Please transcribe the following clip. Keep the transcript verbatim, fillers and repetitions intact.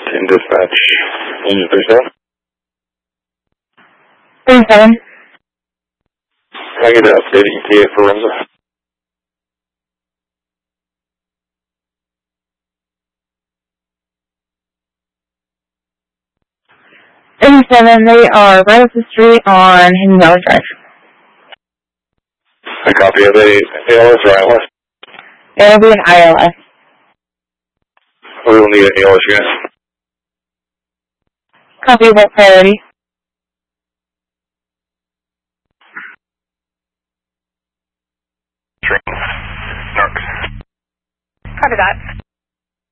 in dispatch. Unit thirty-seven. thirty-seven. Can I get an updated E T A for Renzo? thirty-seven, they are right up the street on Hidden Valley Drive. A copy of the A L S or I L S? It'll be an I L S. We will need an A L S unit. Copy of what priority? Narc. Copy that.